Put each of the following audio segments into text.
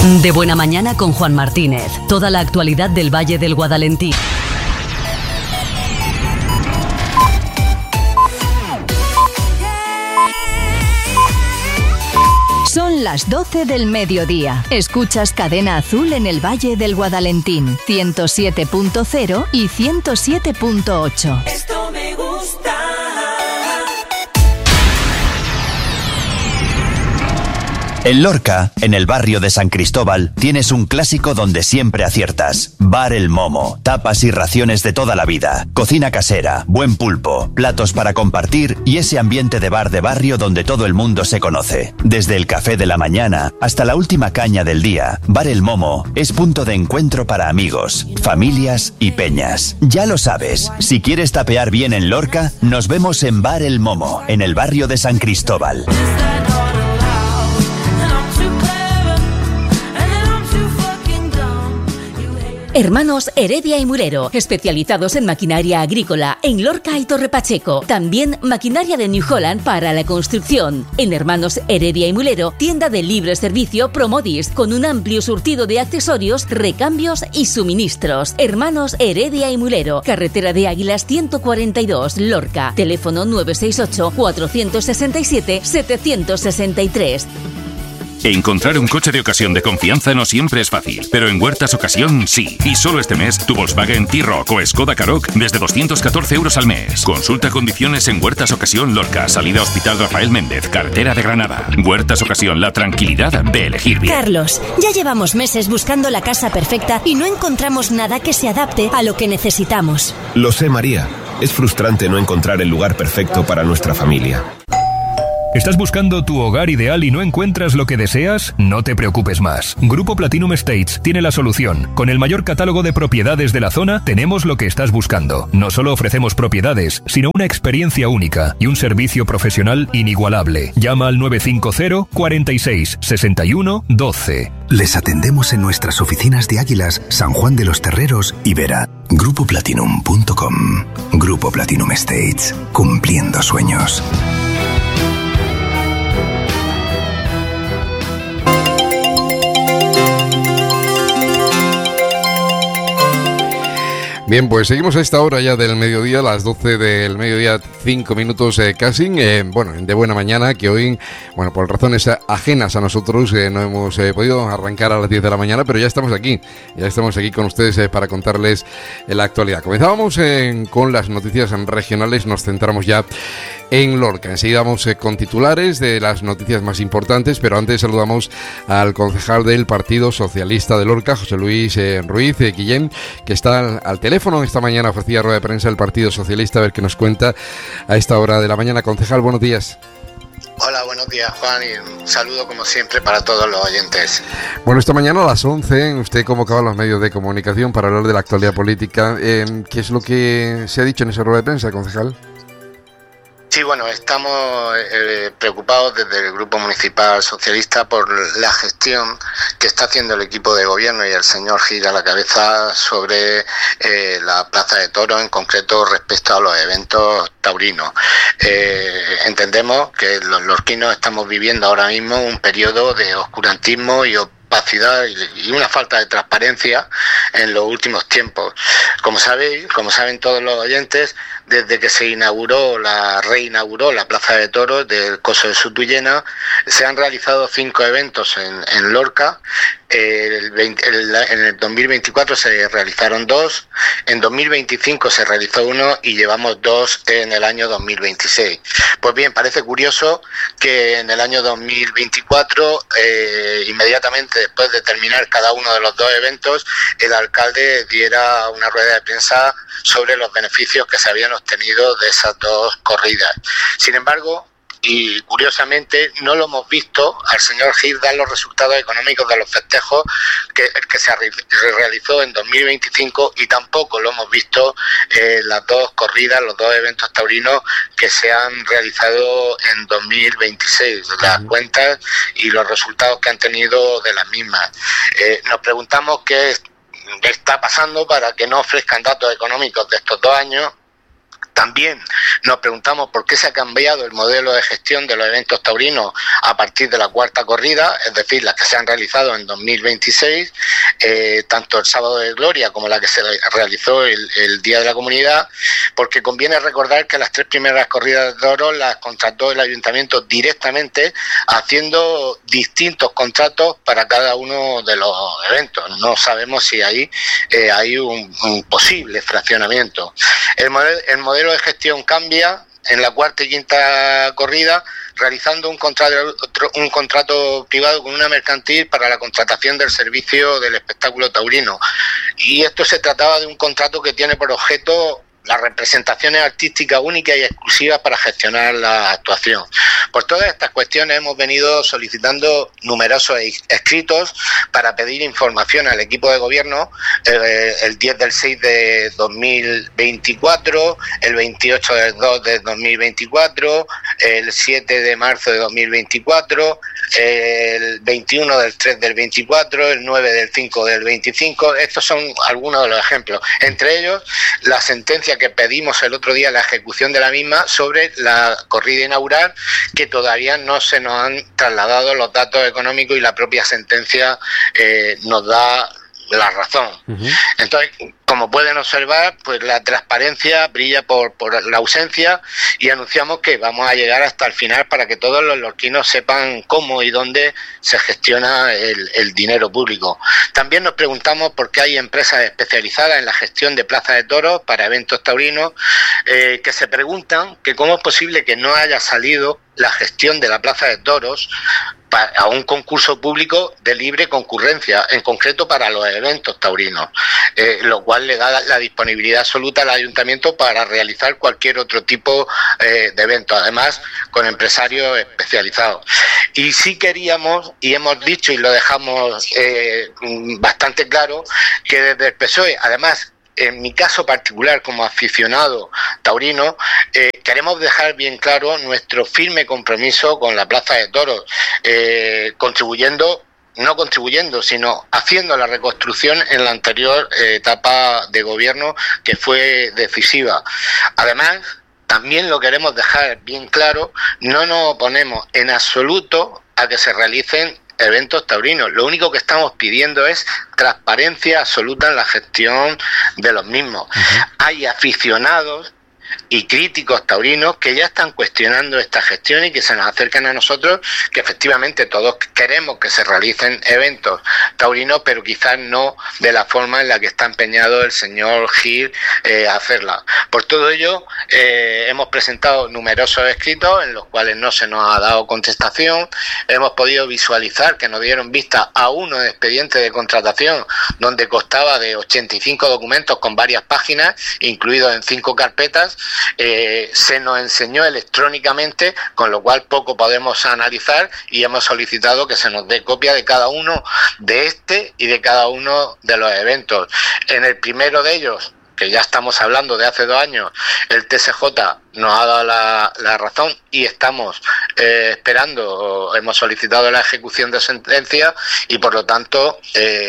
De Buena Mañana con Juan Martínez. Toda la actualidad del Valle del Guadalentín. Son las 12 del mediodía. Escuchas Cadena Azul en el Valle del Guadalentín, 107.0 y 107.8. Esto me gusta. En Lorca, en el barrio de San Cristóbal, tienes un clásico donde siempre aciertas. Bar El Momo, tapas y raciones de toda la vida, cocina casera, buen pulpo, platos para compartir y ese ambiente de bar de barrio donde todo el mundo se conoce. Desde el café de la mañana hasta la última caña del día, Bar El Momo es punto de encuentro para amigos, familias y peñas. Ya lo sabes, si quieres tapear bien en Lorca, nos vemos en Bar El Momo, en el barrio de San Cristóbal. Hermanos Heredia y Mulero, especializados en maquinaria agrícola en Lorca y Torre Pacheco. También maquinaria de New Holland para la construcción. En Hermanos Heredia y Mulero, tienda de libre servicio Promodis, con un amplio surtido de accesorios, recambios y suministros. Hermanos Heredia y Mulero, carretera de Águilas 142, Lorca. Teléfono 968 467 763. Encontrar un coche de ocasión de confianza no siempre es fácil, pero en Huertas Ocasión sí. Y solo este mes, tu Volkswagen T-Roc o Skoda Karoq desde 214 euros al mes. Consulta condiciones en Huertas Ocasión Lorca, salida Hospital Rafael Méndez, carretera de Granada. Huertas Ocasión, la tranquilidad de elegir bien. Carlos, ya llevamos meses buscando la casa perfecta y no encontramos nada que se adapte a lo que necesitamos. Lo sé, María. Es frustrante no encontrar el lugar perfecto para nuestra familia. ¿Estás buscando tu hogar ideal y no encuentras lo que deseas? No te preocupes más. Grupo Platinum Estates tiene la solución. Con el mayor catálogo de propiedades de la zona, tenemos lo que estás buscando. No solo ofrecemos propiedades, sino una experiencia única y un servicio profesional inigualable. Llama al 950 46 61 12. Les atendemos en nuestras oficinas de Águilas, San Juan de los Terreros y Vera. GrupoPlatinum.com. Grupo Platinum Estates. Cumpliendo sueños. Bien, pues seguimos a esta hora ya del mediodía, las 12 del mediodía, 5 minutos casi, bueno, de Buena Mañana, que hoy, bueno, por razones ajenas a nosotros, no hemos podido arrancar a las 10 de la mañana, pero ya estamos aquí con ustedes para contarles la actualidad. Comenzábamos con las noticias regionales, nos centramos ya en Lorca. Enseguida vamos con titulares de las noticias más importantes, pero antes saludamos al concejal del Partido Socialista de Lorca, José Luis Ruiz Guillén, que está al teléfono. Esta mañana ofrecía rueda de prensa del Partido Socialista, a ver qué nos cuenta a esta hora de la mañana. Concejal, buenos días. Hola, buenos días, Juan, y un saludo como siempre para todos los oyentes. Bueno, esta mañana a las 11 usted convocaba a los medios de comunicación para hablar de la actualidad política. ¿Qué es lo que se ha dicho en esa rueda de prensa, concejal? Sí, bueno, estamos preocupados desde el Grupo Municipal Socialista por la gestión que está haciendo el equipo de gobierno y el señor Gil a la cabeza sobre la Plaza de Toros, en concreto respecto a los eventos taurinos. Entendemos que los lorquinos estamos viviendo ahora mismo un periodo de oscurantismo y opacidad y una falta de transparencia en los últimos tiempos. Como saben todos los oyentes, desde que se reinauguró la Plaza de Toros del Coso de Sutuyena, se han realizado 5 eventos en Lorca. En el 2024 se realizaron 2, en 2025 se realizó 1 y llevamos 2 en el año 2026. Pues bien, parece curioso que en el año 2024, inmediatamente después de terminar cada uno de los 2 eventos, el alcalde diera una rueda de prensa sobre los beneficios que se habían obtenido de esas 2 corridas. Sin embargo, y curiosamente no lo hemos visto al señor Gil dar los resultados económicos de los festejos que se realizó en 2025, y tampoco lo hemos visto las 2 corridas, los 2 eventos taurinos que se han realizado en 2026, las cuentas y los resultados que han tenido de las mismas. Nos preguntamos qué está pasando para que no ofrezcan datos económicos de estos 2 años. También nos preguntamos por qué se ha cambiado el modelo de gestión de los eventos taurinos a partir de la cuarta corrida, es decir, las que se han realizado en 2026, tanto el Sábado de Gloria como la que se realizó el Día de la Comunidad, porque conviene recordar que las 3 primeras corridas de toros las contrató el Ayuntamiento directamente, haciendo distintos contratos para cada uno de los eventos. No sabemos si ahí hay un posible fraccionamiento. El modelo de gestión cambia en la cuarta y quinta corrida, realizando un contrato privado con una mercantil para la contratación del servicio del espectáculo taurino. Y esto se trataba de un contrato que tiene por objeto las representaciones artísticas únicas y exclusivas para gestionar la actuación. Por todas estas cuestiones hemos venido solicitando numerosos escritos para pedir información al equipo de gobierno el 10 del 6 de 2024, el 28 del 2 de 2024, el 7 de marzo de 2024, el 21 del 3 del 24, el 9 del 5 del 25. Estos son algunos de los ejemplos. Entre ellos, la sentencia que pedimos el otro día, la ejecución de la misma sobre la corrida inaugural, que todavía no se nos han trasladado los datos económicos y la propia sentencia nos da la razón. Entonces, como pueden observar, pues la transparencia brilla por la ausencia, y anunciamos que vamos a llegar hasta el final para que todos los lorquinos sepan cómo y dónde se gestiona el dinero público. También nos preguntamos por qué hay empresas especializadas en la gestión de plazas de toros para eventos taurinos que se preguntan que cómo es posible que no haya salido la gestión de la plaza de toros a un concurso público de libre concurrencia, en concreto para los eventos taurinos, lo cual le da la disponibilidad absoluta al ayuntamiento para realizar cualquier otro tipo de evento, además con empresarios especializados. Y sí queríamos, y hemos dicho y lo dejamos bastante claro, que desde el PSOE, además, en mi caso particular como aficionado taurino, queremos dejar bien claro nuestro firme compromiso con la plaza de toros, sino haciendo la reconstrucción en la anterior etapa de gobierno, que fue decisiva. Además, también lo queremos dejar bien claro, no nos oponemos en absoluto a que se realicen eventos taurinos. Lo único que estamos pidiendo es transparencia absoluta en la gestión de los mismos. Hay aficionados y críticos taurinos que ya están cuestionando esta gestión y que se nos acercan a nosotros, que efectivamente todos queremos que se realicen eventos taurinos, pero quizás no de la forma en la que está empeñado el señor Gil a hacerla. Por todo ello, hemos presentado numerosos escritos en los cuales no se nos ha dado contestación. Hemos podido visualizar que nos dieron vista a uno de expediente de contratación donde constaba de 85 documentos con varias páginas, incluidos en 5 carpetas. Se nos enseñó electrónicamente, con lo cual poco podemos analizar, y hemos solicitado que se nos dé copia de cada uno de este y de cada uno de los eventos. En el primero de ellos, que ya estamos hablando de hace 2 años, el TSJ nos ha dado la razón y estamos esperando, hemos solicitado la ejecución de sentencia, y por lo tanto,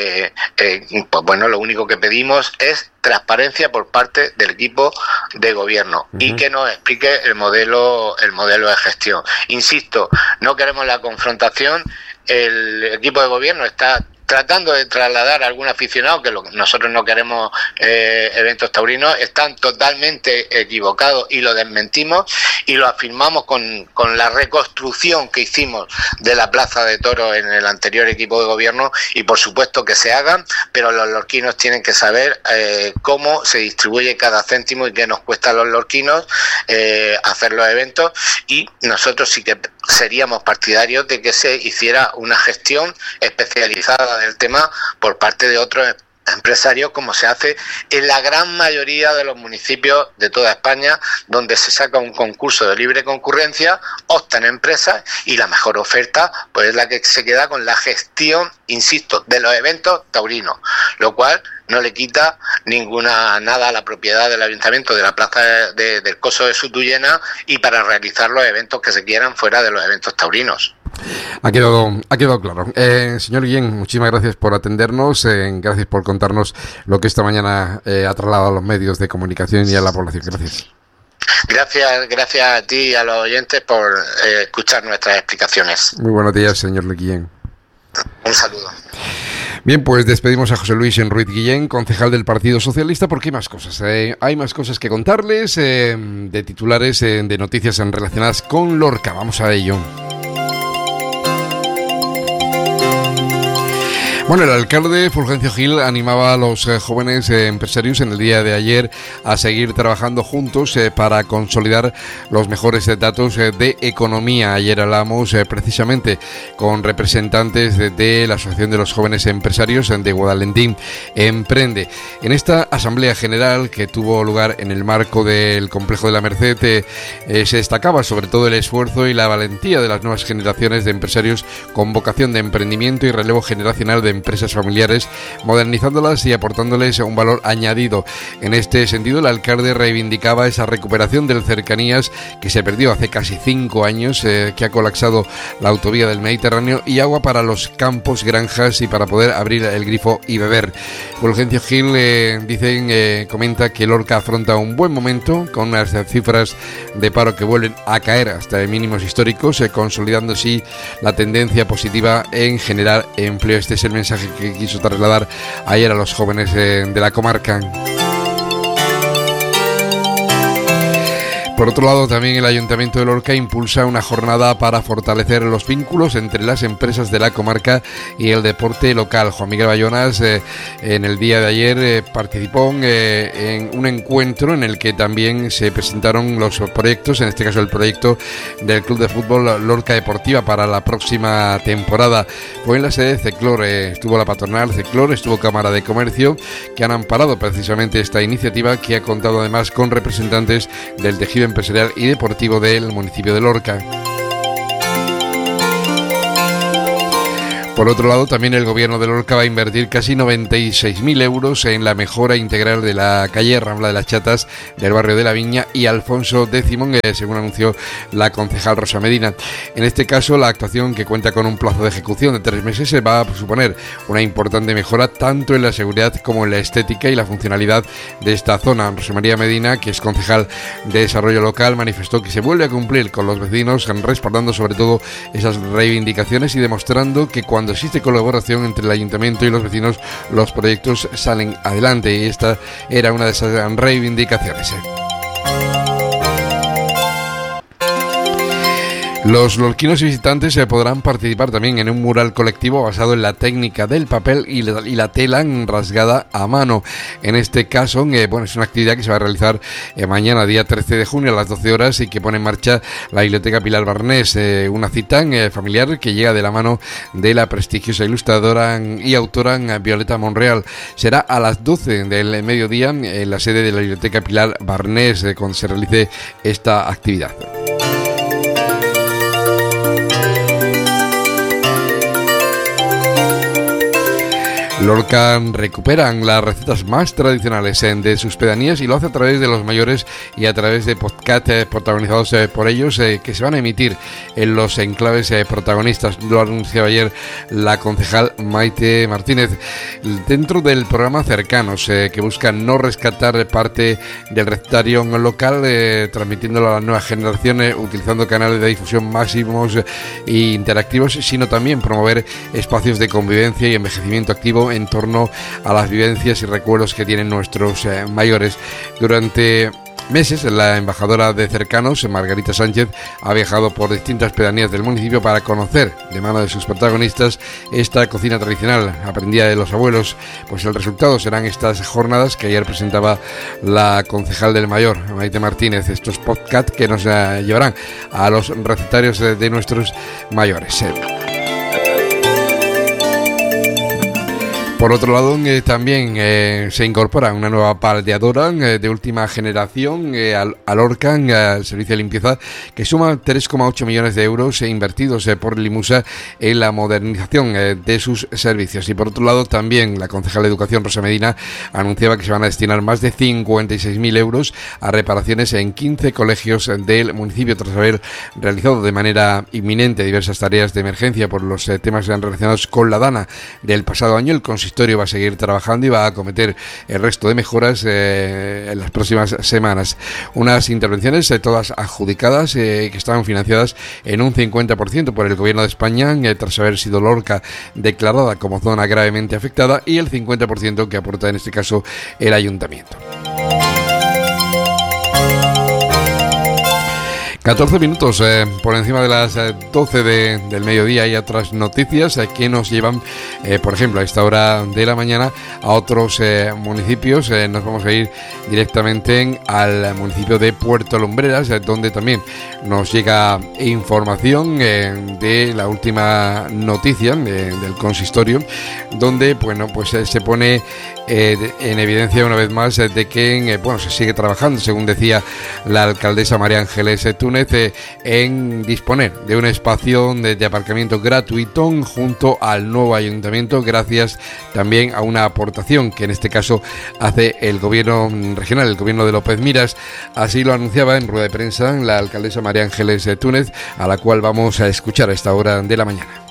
pues bueno, lo único que pedimos es transparencia por parte del equipo de gobierno y que nos explique el modelo de gestión. Insisto, no queremos la confrontación. El equipo de gobierno está tratando de trasladar a algún aficionado que nosotros no queremos eventos taurinos. Están totalmente equivocados y lo desmentimos y lo afirmamos con la reconstrucción que hicimos de la plaza de toros en el anterior equipo de gobierno, y por supuesto que se hagan, pero los lorquinos tienen que saber cómo se distribuye cada céntimo y qué nos cuesta a los lorquinos hacer los eventos, y nosotros sí que seríamos partidarios de que se hiciera una gestión especializada del tema por parte de otros empresarios, como se hace en la gran mayoría de los municipios de toda España, donde se saca un concurso de libre concurrencia, optan empresas y la mejor oferta pues es la que se queda con la gestión, insisto, de los eventos taurinos, lo cual no le quita nada a la propiedad del ayuntamiento de la plaza del Coso de Sutuyena, y para realizar los eventos que se quieran fuera de los eventos taurinos. Ha quedado claro. Señor Guillén, muchísimas gracias por atendernos, gracias por contarnos lo que esta mañana ha trasladado a los medios de comunicación y a la población. Gracias. Gracias a ti y a los oyentes por escuchar nuestras explicaciones. Muy buenos días, señor Guillén. Un saludo. Bien, pues despedimos a José Luis Ruiz Guillén, concejal del Partido Socialista, porque hay más cosas. Hay más cosas que contarles, de titulares, de noticias relacionadas con Lorca. Vamos a ello. Bueno, el alcalde Fulgencio Gil animaba a los jóvenes empresarios en el día de ayer a seguir trabajando juntos para consolidar los mejores datos de economía. Ayer hablamos precisamente con representantes de la Asociación de los Jóvenes Empresarios de Guadalentín Emprende. En esta asamblea general que tuvo lugar en el marco del Complejo de la Merced se destacaba sobre todo el esfuerzo y la valentía de las nuevas generaciones de empresarios con vocación de emprendimiento y relevo generacional de empresas familiares, modernizándolas y aportándoles un valor añadido. En este sentido, el alcalde reivindicaba esa recuperación del cercanías que se perdió hace casi 5 años, que ha colapsado la autovía del Mediterráneo, y agua para los campos, granjas y para poder abrir el grifo y beber. Fulgencio Gil comenta que Lorca afronta un buen momento con unas cifras de paro que vuelven a caer hasta mínimos históricos, consolidando así la tendencia positiva en generar empleo. Este es el mensaje que quiso trasladar ayer a los jóvenes de la comarca. Por otro lado, también el Ayuntamiento de Lorca impulsa una jornada para fortalecer los vínculos entre las empresas de la comarca y el deporte local. Juan Miguel Bayonas en el día de ayer participó en un encuentro en el que también se presentaron los proyectos, en este caso el proyecto del Club de Fútbol Lorca Deportiva para la próxima temporada. Fue en la sede de CECLOR, estuvo la patronal CECLOR, estuvo Cámara de Comercio, que han amparado precisamente esta iniciativa, que ha contado además con representantes del tejido empresarial y deportivo del municipio de Lorca. Por otro lado, también el gobierno de Lorca va a invertir casi 96.000 euros en la mejora integral de la calle Rambla de las Chatas del barrio de la Viña y Alfonso X, según anunció la concejal Rosa Medina. En este caso, la actuación, que cuenta con un plazo de ejecución de 3 meses, va a suponer una importante mejora tanto en la seguridad como en la estética y la funcionalidad de esta zona. Rosa María Medina, que es concejal de Desarrollo Local, manifestó que se vuelve a cumplir con los vecinos, respaldando sobre todo esas reivindicaciones y demostrando que cuando existe colaboración entre el ayuntamiento y los vecinos, los proyectos salen adelante, y esta era una de esas reivindicaciones. Los lorquinos y visitantes podrán participar también en un mural colectivo basado en la técnica del papel y la tela rasgada a mano. En este caso, es una actividad que se va a realizar mañana, día 13 de junio a las 12 horas, y que pone en marcha la Biblioteca Pilar Barnés, una cita familiar que llega de la mano de la prestigiosa ilustradora y autora Violeta Monreal. Será a las 12 del mediodía en la sede de la Biblioteca Pilar Barnés cuando se realice esta actividad. Lorca recuperan las recetas más tradicionales de sus pedanías, y lo hace a través de los mayores y a través de podcasts protagonizados por ellos, que se van a emitir en los enclaves protagonistas. Lo anunció ayer la concejal Maite Martínez dentro del programa Cercanos, que busca no rescatar parte del recetario local, transmitiéndolo a la nueva generación, utilizando canales de difusión máximos e interactivos, sino también promover espacios de convivencia y envejecimiento activo en torno a las vivencias y recuerdos que tienen nuestros mayores. Durante meses, la embajadora de Cercanos, Margarita Sánchez, ha viajado por distintas pedanías del municipio para conocer de mano de sus protagonistas esta cocina tradicional aprendida de los abuelos. Pues el resultado serán estas jornadas que ayer presentaba la concejal del Mayor, Maite Martínez, estos podcasts que nos llevarán a los recetarios de nuestros mayores. Por otro lado, también se incorpora una nueva paldeadora de última generación a Lorca, al servicio de limpieza, que suma 3,8 millones de euros invertidos por Limusa en la modernización de sus servicios. Y por otro lado, también la concejal de Educación, Rosa Medina, anunciaba que se van a destinar más de 56.000 euros a reparaciones en 15 colegios del municipio, tras haber realizado de manera inminente diversas tareas de emergencia por los temas relacionados con la dana del pasado año. El consistorio consistorio va a seguir trabajando y va a acometer el resto de mejoras en las próximas semanas. Unas intervenciones todas adjudicadas que estaban financiadas en un 50% por el Gobierno de España tras haber sido Lorca declarada como zona gravemente afectada, y el 50% que aporta en este caso el Ayuntamiento. 14 minutos por encima de las 12 del mediodía. Hay otras noticias que nos llevan, por ejemplo, a esta hora de la mañana a otros municipios. Nos vamos a ir directamente al municipio de Puerto Lumbreras, donde también nos llega información de la última noticia del consistorio, donde bueno, pues se pone en evidencia una vez más de que se sigue trabajando, según decía la alcaldesa María Ángeles Túnez, en disponer de un espacio de aparcamiento gratuito junto al nuevo ayuntamiento, gracias también a una aportación que en este caso hace el gobierno regional, el gobierno de López Miras. Así lo anunciaba en rueda de prensa la alcaldesa María Ángeles Túnez, a la cual vamos a escuchar a esta hora de la mañana.